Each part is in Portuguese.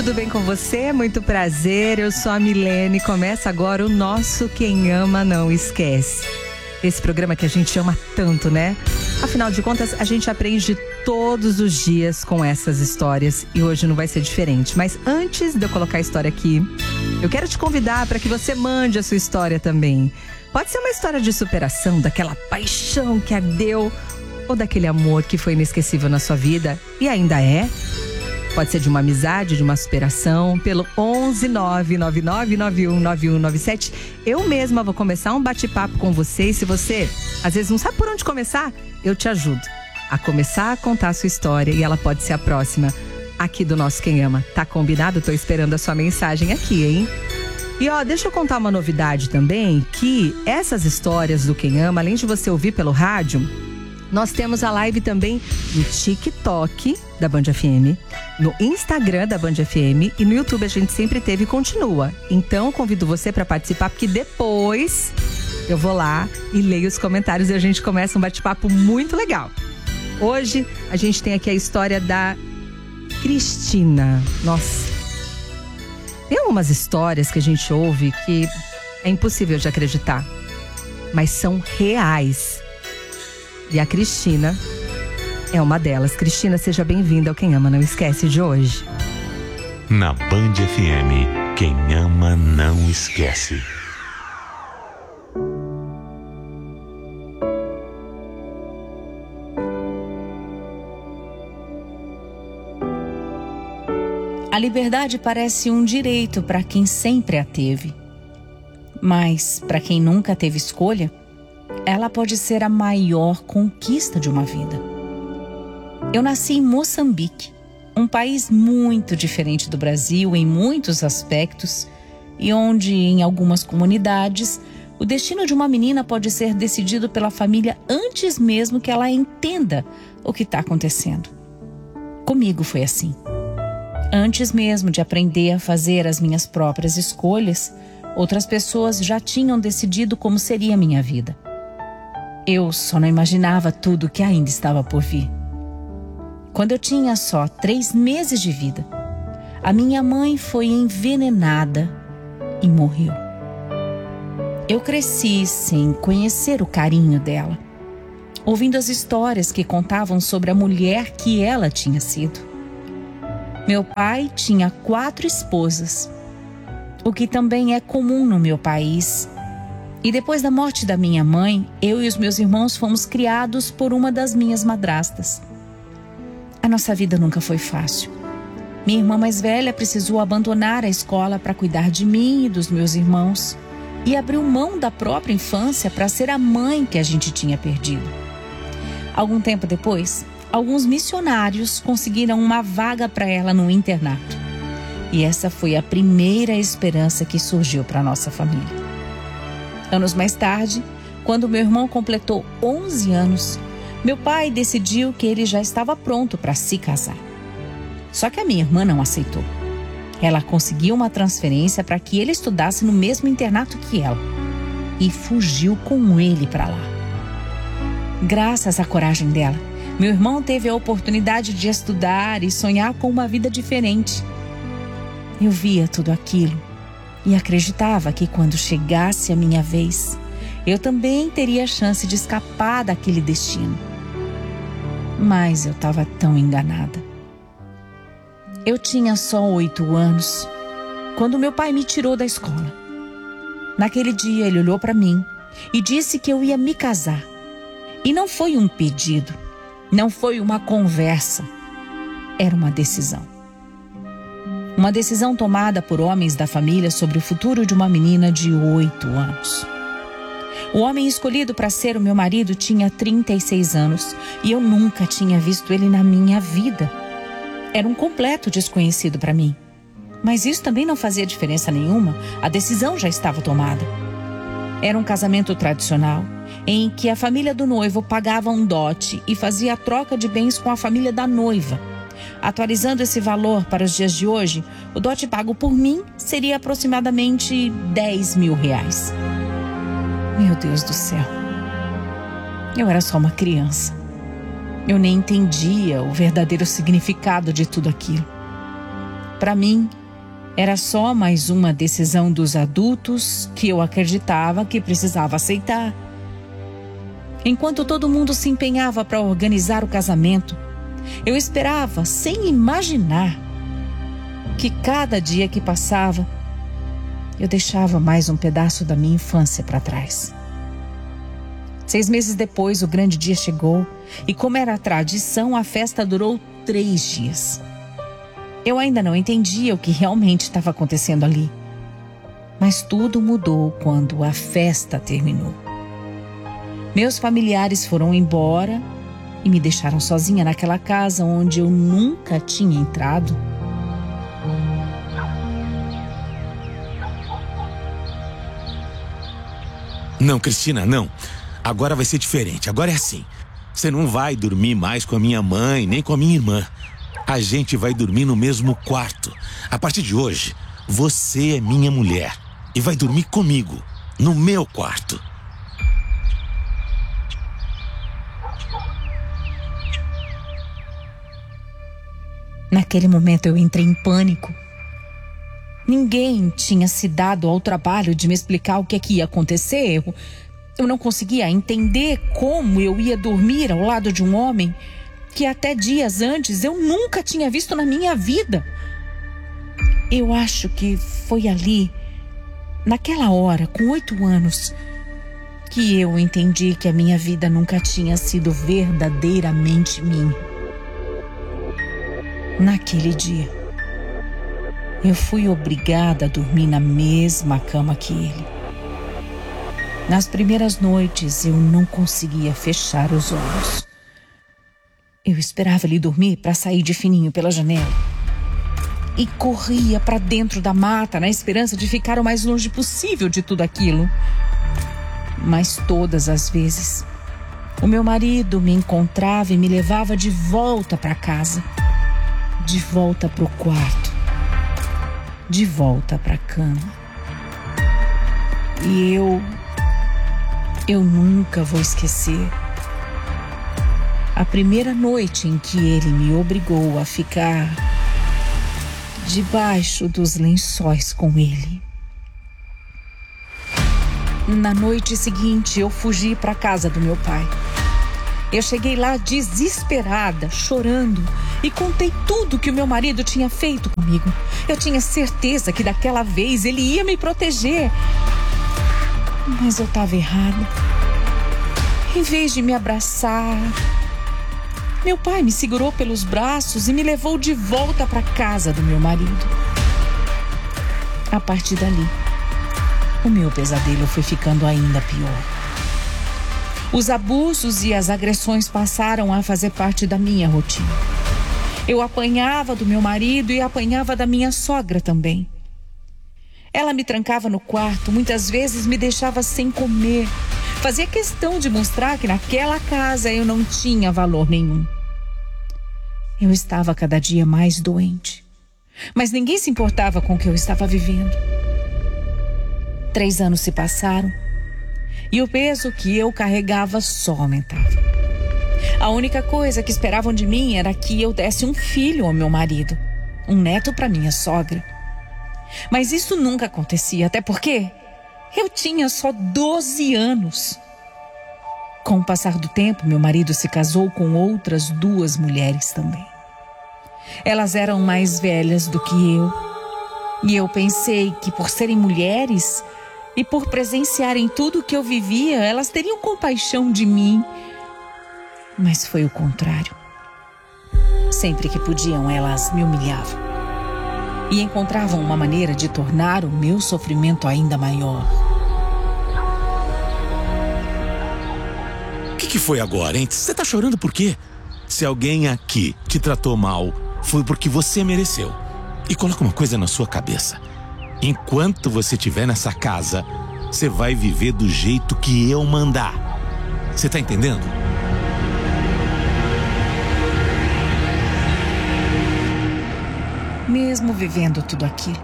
tudo bem com você? Muito prazer, eu sou a Milene. Começa agora o nosso Quem Ama Não Esquece. Esse programa que a gente ama tanto, né? Afinal de contas, a gente aprende todos os dias com essas histórias e hoje não vai ser diferente. Mas antes de eu colocar a história aqui, eu quero te convidar para que você mande a sua história também. Pode ser uma história de superação, daquela paixão que ardeu ou daquele amor que foi inesquecível na sua vida e ainda é. Pode ser de uma amizade, de uma superação, pelo 11 999919197. Eu mesma vou começar um bate-papo com você e se você, às vezes, não sabe por onde começar, eu te ajudo a começar a contar a sua história e ela pode ser a próxima aqui do nosso Quem Ama. Tá combinado? Tô esperando a sua mensagem aqui, hein? E deixa eu contar uma novidade também, que essas histórias do Quem Ama, além de você ouvir pelo rádio, nós temos a live também no TikTok da Band FM, no Instagram da Band FM e no YouTube a gente sempre teve e continua. Então convido você para participar, porque depois eu vou lá e leio os comentários e a gente começa um bate-papo muito legal. Hoje a gente tem aqui a história da Cristina. Nossa, tem algumas histórias que a gente ouve que é impossível de acreditar, mas são reais. E a Cristina é uma delas. Cristina, seja bem-vinda ao Quem Ama Não Esquece de hoje. Na Band FM, quem ama não esquece. A liberdade parece um direito para quem sempre a teve. Mas, para quem nunca teve escolha, ela pode ser a maior conquista de uma vida. Eu nasci em Moçambique, um país muito diferente do Brasil em muitos aspectos e onde, em algumas comunidades, o destino de uma menina pode ser decidido pela família antes mesmo que ela entenda o que está acontecendo. Comigo foi assim. Antes mesmo de aprender a fazer as minhas próprias escolhas, outras pessoas já tinham decidido como seria a minha vida. Eu só não imaginava tudo que ainda estava por vir. Quando eu tinha só 3 meses de vida, a minha mãe foi envenenada e morreu. Eu cresci sem conhecer o carinho dela, ouvindo as histórias que contavam sobre a mulher que ela tinha sido. Meu pai tinha 4 esposas, o que também é comum no meu país. E depois da morte da minha mãe, eu e os meus irmãos fomos criados por uma das minhas madrastas. A nossa vida nunca foi fácil. Minha irmã mais velha precisou abandonar a escola para cuidar de mim e dos meus irmãos e abriu mão da própria infância para ser a mãe que a gente tinha perdido. Algum tempo depois, alguns missionários conseguiram uma vaga para ela no internato. E essa foi a primeira esperança que surgiu para a nossa família. Anos mais tarde, quando meu irmão completou 11 anos, meu pai decidiu que ele já estava pronto para se casar. Só que a minha irmã não aceitou. Ela conseguiu uma transferência para que ele estudasse no mesmo internato que ela e fugiu com ele para lá. Graças à coragem dela, meu irmão teve a oportunidade de estudar e sonhar com uma vida diferente. Eu via tudo aquilo e acreditava que quando chegasse a minha vez, eu também teria a chance de escapar daquele destino. Mas eu estava tão enganada. Eu tinha só 8 anos quando meu pai me tirou da escola. Naquele dia ele olhou para mim e disse que eu ia me casar. E não foi um pedido, não foi uma conversa, era uma decisão. Uma decisão tomada por homens da família sobre o futuro de uma menina de 8 anos. O homem escolhido para ser o meu marido tinha 36 anos e eu nunca tinha visto ele na minha vida. Era um completo desconhecido para mim. Mas isso também não fazia diferença nenhuma, a decisão já estava tomada. Era um casamento tradicional, em que a família do noivo pagava um dote e fazia a troca de bens com a família da noiva. Atualizando esse valor para os dias de hoje, o dote pago por mim seria aproximadamente R$10 mil. Meu Deus do céu. Eu era só uma criança. Eu nem entendia o verdadeiro significado de tudo aquilo. Para mim, era só mais uma decisão dos adultos que eu acreditava que precisava aceitar. Enquanto todo mundo se empenhava para organizar o casamento, eu esperava, sem imaginar, que cada dia que passava, eu deixava mais um pedaço da minha infância para trás. 6 meses depois, o grande dia chegou e, como era a tradição, a festa durou 3 dias. Eu ainda não entendia o que realmente estava acontecendo ali. Mas tudo mudou quando a festa terminou. Meus familiares foram embora e me deixaram sozinha naquela casa onde eu nunca tinha entrado. Não, Cristina, não. Agora vai ser diferente. Agora é assim. Você não vai dormir mais com a minha mãe, nem com a minha irmã. A gente vai dormir no mesmo quarto. A partir de hoje, você é minha mulher e vai dormir comigo, no meu quarto. Naquele momento eu entrei em pânico. Ninguém tinha se dado ao trabalho de me explicar o que é que ia acontecer. Eu não conseguia entender como eu ia dormir ao lado de um homem que até dias antes eu nunca tinha visto na minha vida. Eu acho que foi ali, naquela hora, com 8 anos, que eu entendi que a minha vida nunca tinha sido verdadeiramente minha. Naquele dia, eu fui obrigada a dormir na mesma cama que ele. Nas primeiras noites, eu não conseguia fechar os olhos. Eu esperava ele dormir para sair de fininho pela janela. E corria para dentro da mata na esperança de ficar o mais longe possível de tudo aquilo. Mas todas as vezes, o meu marido me encontrava e me levava de volta para casa. De volta para o quarto. De volta para a cama. E eu nunca vou esquecer a primeira noite em que ele me obrigou a ficar debaixo dos lençóis com ele. Na noite seguinte, eu fugi para a casa do meu pai. Eu cheguei lá desesperada, chorando, e contei tudo que o meu marido tinha feito comigo. Eu tinha certeza que daquela vez ele ia me proteger. Mas eu estava errada. Em vez de me abraçar, meu pai me segurou pelos braços e me levou de volta para a casa do meu marido. A partir dali, o meu pesadelo foi ficando ainda pior. Os abusos e as agressões passaram a fazer parte da minha rotina. Eu apanhava do meu marido e apanhava da minha sogra também. Ela me trancava no quarto, muitas vezes me deixava sem comer. Fazia questão de mostrar que naquela casa eu não tinha valor nenhum. Eu estava cada dia mais doente, mas ninguém se importava com o que eu estava vivendo. 3 anos se passaram e o peso que eu carregava só aumentava. A única coisa que esperavam de mim era que eu desse um filho ao meu marido, um neto para minha sogra. Mas isso nunca acontecia, até porque eu tinha só 12 anos. Com o passar do tempo, meu marido se casou com outras 2 mulheres também. Elas eram mais velhas do que eu. E eu pensei que por serem mulheres e por presenciarem tudo o que eu vivia, elas teriam compaixão de mim. Mas foi o contrário. Sempre que podiam, elas me humilhavam. E encontravam uma maneira de tornar o meu sofrimento ainda maior. O que foi agora, hein? Você tá chorando por quê? Se alguém aqui te tratou mal, foi porque você mereceu. E coloca uma coisa na sua cabeça. Enquanto você estiver nessa casa, você vai viver do jeito que eu mandar. Você tá entendendo? Mesmo vivendo tudo aquilo,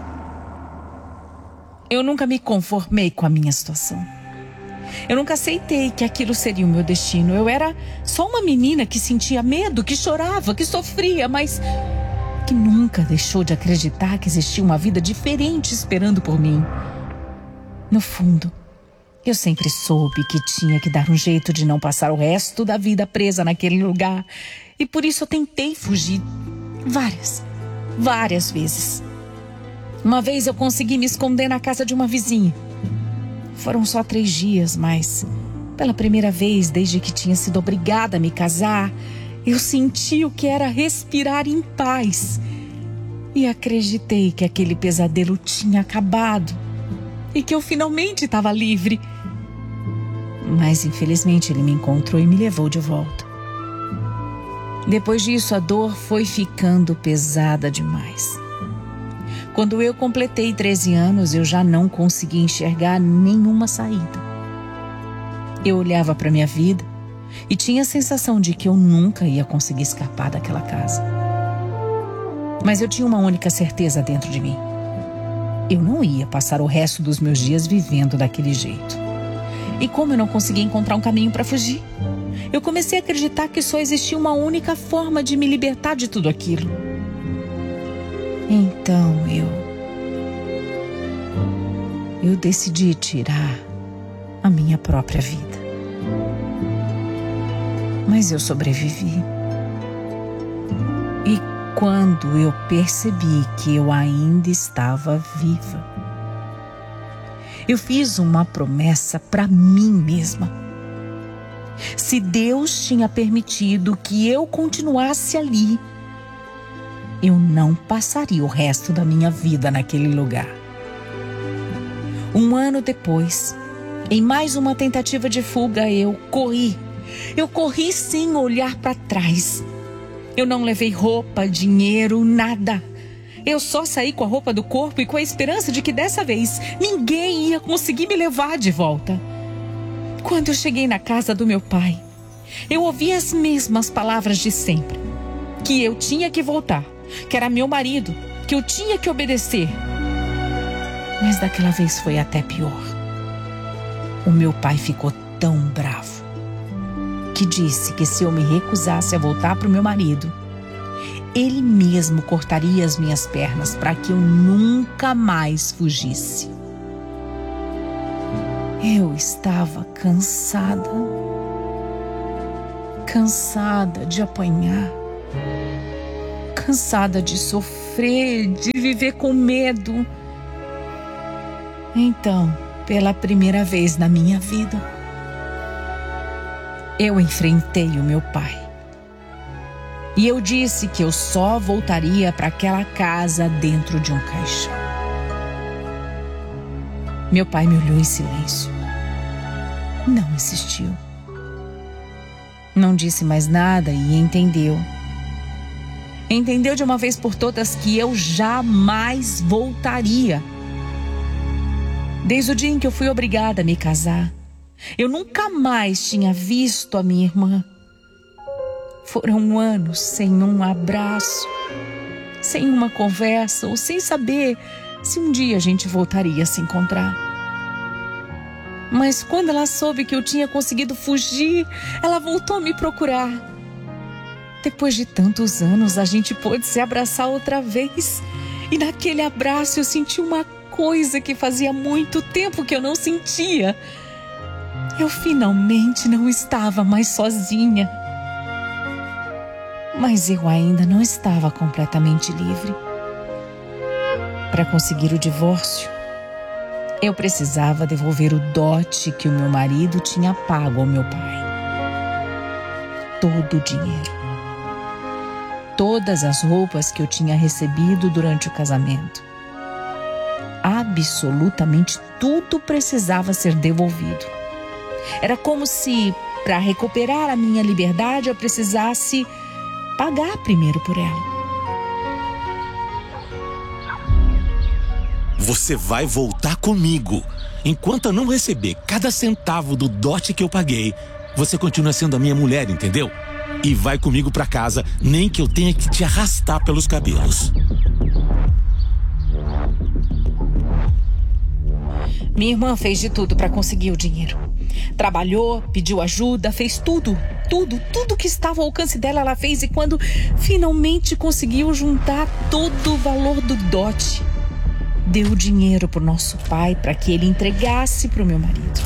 eu nunca me conformei com a minha situação. Eu nunca aceitei que aquilo seria o meu destino. Eu era só uma menina que sentia medo, que chorava, que sofria, mas que nunca deixou de acreditar que existia uma vida diferente esperando por mim. No fundo, eu sempre soube que tinha que dar um jeito de não passar o resto da vida presa naquele lugar. E por isso eu tentei fugir várias vezes. Uma vez eu consegui me esconder na casa de uma vizinha. Foram só 3 dias, mas pela primeira vez desde que tinha sido obrigada a me casar, eu senti o que era respirar em paz. E acreditei que aquele pesadelo tinha acabado e que eu finalmente estava livre. Mas infelizmente ele me encontrou e me levou de volta. Depois disso, a dor foi ficando pesada demais. Quando eu completei 13 anos, eu já não conseguia enxergar nenhuma saída. Eu olhava para minha vida e tinha a sensação de que eu nunca ia conseguir escapar daquela casa. Mas eu tinha uma única certeza dentro de mim. Eu não ia passar o resto dos meus dias vivendo daquele jeito. E como eu não conseguia encontrar um caminho para fugir, eu comecei a acreditar que só existia uma única forma de me libertar de tudo aquilo. Então eu decidi tirar a minha própria vida. Mas eu sobrevivi. E quando eu percebi que eu ainda estava viva, eu fiz uma promessa para mim mesma. Se Deus tinha permitido que eu continuasse ali, eu não passaria o resto da minha vida naquele lugar. 1 ano depois, em mais uma tentativa de fuga, eu corri. Eu corri sem olhar para trás. Eu não levei roupa, dinheiro, nada. Eu só saí com a roupa do corpo e com a esperança de que dessa vez ninguém ia conseguir me levar de volta. Quando eu cheguei na casa do meu pai, eu ouvi as mesmas palavras de sempre. Que eu tinha que voltar, que era meu marido, que eu tinha que obedecer. Mas daquela vez foi até pior. O meu pai ficou tão bravo que disse que se eu me recusasse a voltar para o meu marido, ele mesmo cortaria as minhas pernas para que eu nunca mais fugisse. Eu estava cansada de apanhar, cansada de sofrer, de viver com medo. Então, pela primeira vez na minha vida, eu enfrentei o meu pai. E eu disse que eu só voltaria para aquela casa dentro de um caixão. Meu pai me olhou em silêncio. Não insistiu. Não disse mais nada e entendeu. Entendeu de uma vez por todas que eu jamais voltaria. Desde o dia em que eu fui obrigada a me casar, eu nunca mais tinha visto a minha irmã. Foram anos sem um abraço, sem uma conversa ou sem saber se um dia a gente voltaria a se encontrar. Mas quando ela soube que eu tinha conseguido fugir, ela voltou a me procurar. Depois de tantos anos, a gente pôde se abraçar outra vez. E naquele abraço eu senti uma coisa que fazia muito tempo que eu não sentia. Eu finalmente não estava mais sozinha. Mas eu ainda não estava completamente livre. Para conseguir o divórcio, eu precisava devolver o dote que o meu marido tinha pago ao meu pai. Todo o dinheiro. Todas as roupas que eu tinha recebido durante o casamento. Absolutamente tudo precisava ser devolvido. Era como se, para recuperar a minha liberdade, eu precisasse pagar primeiro por ela. Você vai voltar comigo. Enquanto eu não receber cada centavo do dote que eu paguei, você continua sendo a minha mulher, entendeu? E vai comigo pra casa, nem que eu tenha que te arrastar pelos cabelos. Minha irmã fez de tudo para conseguir o dinheiro. Trabalhou, pediu ajuda, fez tudo. tudo que estava ao alcance dela ela fez. E quando finalmente conseguiu juntar todo o valor do dote, deu dinheiro para o nosso pai para que ele entregasse para o meu marido.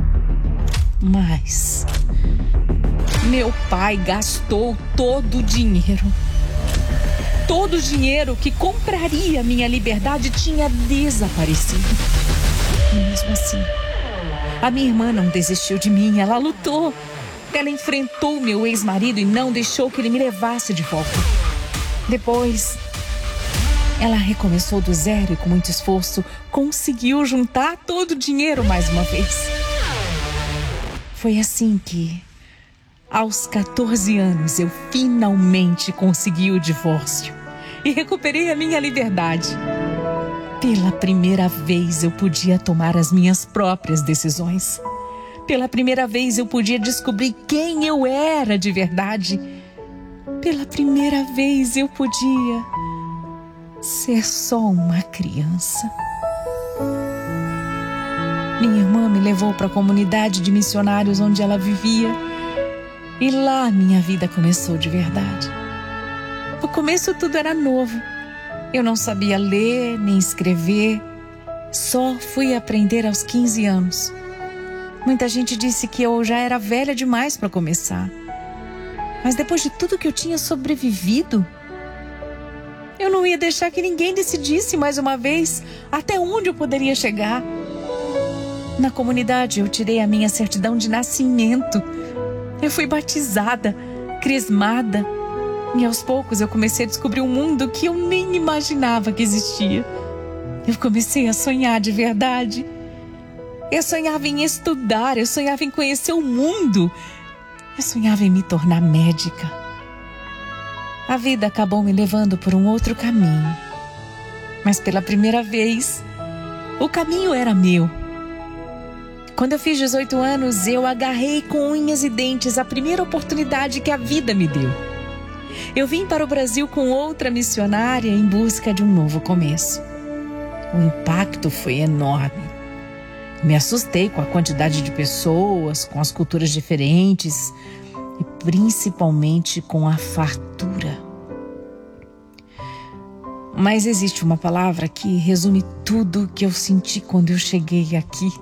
Mas meu pai gastou todo o dinheiro. Todo o dinheiro que compraria minha liberdade tinha desaparecido. E mesmo assim, a minha irmã não desistiu de mim, ela lutou. Ela enfrentou meu ex-marido e não deixou que ele me levasse de volta. Depois, ela recomeçou do zero e com muito esforço conseguiu juntar todo o dinheiro mais uma vez. Foi assim que, aos 14 anos, eu finalmente consegui o divórcio e recuperei a minha liberdade. Pela primeira vez eu podia tomar as minhas próprias decisões. Pela primeira vez eu podia descobrir quem eu era de verdade. Pela primeira vez eu podia ser só uma criança. Minha irmã me levou para a comunidade de missionários onde ela vivia. E lá minha vida começou de verdade. No começo tudo era novo. Eu não sabia ler nem escrever. Só fui aprender aos 15 anos. Muita gente disse que eu já era velha demais para começar. Mas depois de tudo que eu tinha sobrevivido, eu não ia deixar que ninguém decidisse mais uma vez até onde eu poderia chegar. Na comunidade eu tirei a minha certidão de nascimento. Eu fui batizada, crismada. E aos poucos eu comecei a descobrir um mundo que eu nem imaginava que existia. Eu comecei a sonhar de verdade. Eu sonhava em estudar, eu sonhava em conhecer o mundo. Eu sonhava em me tornar médica. A vida acabou me levando por um outro caminho. Mas pela primeira vez, o caminho era meu. Quando eu fiz 18 anos, eu agarrei com unhas e dentes a primeira oportunidade que a vida me deu. Eu vim para o Brasil com outra missionária em busca de um novo começo. O impacto foi enorme. Me assustei com a quantidade de pessoas, com as culturas diferentes e principalmente com a fartura. Mas existe uma palavra que resume tudo o que eu senti quando eu cheguei aqui.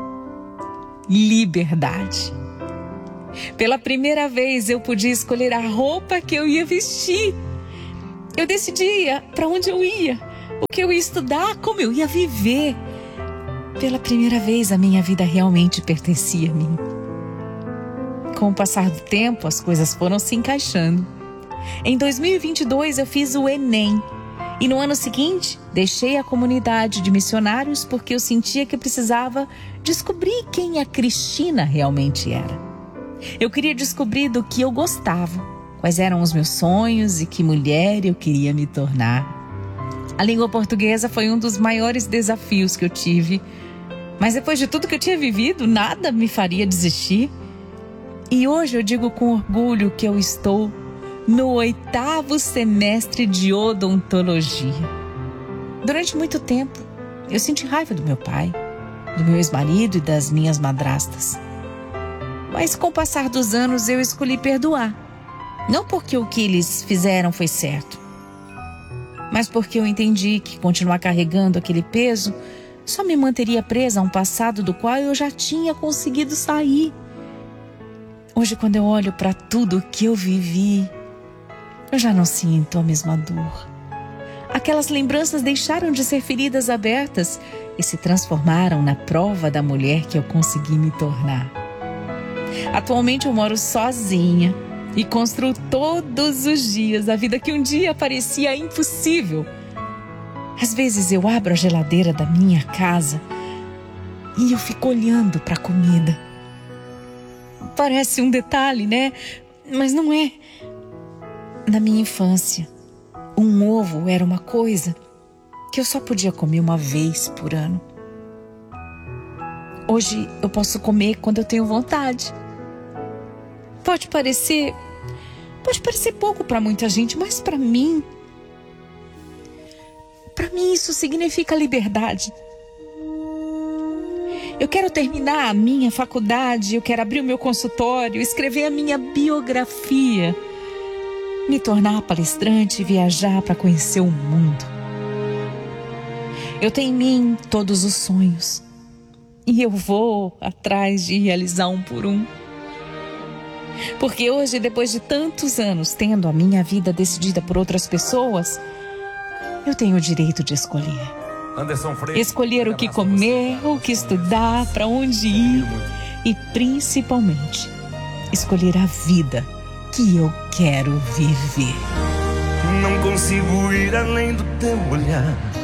Liberdade. Pela primeira vez eu podia escolher a roupa que eu ia vestir. Eu decidia para onde eu ia, o que eu ia estudar, como eu ia viver. Pela primeira vez a minha vida realmente pertencia a mim. Com o passar do tempo, as coisas foram se encaixando. Em 2022 eu fiz o Enem. E no ano seguinte, deixei a comunidade de missionários porque eu sentia que precisava descobrir quem a Cristina realmente era. Eu queria descobrir do que eu gostava, quais eram os meus sonhos e que mulher eu queria me tornar. A língua portuguesa foi um dos maiores desafios que eu tive, mas depois de tudo que eu tinha vivido, nada me faria desistir. E hoje eu digo com orgulho que eu estou no 8º semestre de odontologia. Durante muito tempo, eu senti raiva do meu pai, do meu ex-marido e das minhas madrastas. Mas com o passar dos anos eu escolhi perdoar. Não porque o que eles fizeram foi certo, mas porque eu entendi que continuar carregando aquele peso só me manteria presa a um passado do qual eu já tinha conseguido sair. Hoje, quando eu olho para tudo que eu vivi, eu já não sinto a mesma dor. Aquelas lembranças deixaram de ser feridas abertas e se transformaram na prova da mulher que eu consegui me tornar. Atualmente eu moro sozinha e construo todos os dias a vida que um dia parecia impossível. Às vezes eu abro a geladeira da minha casa e eu fico olhando para a comida. Parece um detalhe, né? Mas não é. Na minha infância, um ovo era uma coisa que eu só podia comer uma vez por ano. Hoje eu posso comer quando eu tenho vontade. Pode parecer pouco para muita gente, mas para mim isso significa liberdade. Eu quero terminar a minha faculdade, eu quero abrir o meu consultório, escrever a minha biografia, me tornar palestrante e viajar para conhecer o mundo. Eu tenho em mim todos os sonhos e eu vou atrás de realizar um por um. Porque hoje, depois de tantos anos tendo a minha vida decidida por outras pessoas, eu tenho o direito de escolher. Escolher o que comer, o que estudar, para onde ir e, principalmente, escolher a vida que eu quero viver. Não consigo ir além do teu olhar.